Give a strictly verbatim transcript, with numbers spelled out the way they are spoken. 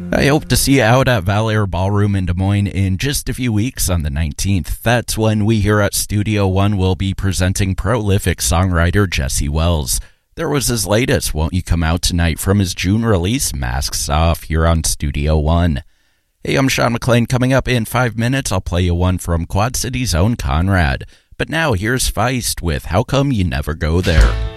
I hope to see you out at Valair Ballroom in Des Moines in just a few weeks on the nineteenth. That's when we here at Studio One will be presenting prolific songwriter Jesse Wells. There was his latest, Won't You Come Out Tonight, from his June release, Masks Off, here on Studio One. Hey, I'm Sean McLean. Coming up in five minutes, I'll play you one from Quad City's own Conrad. But now, here's Feist with How Come You Never Go There.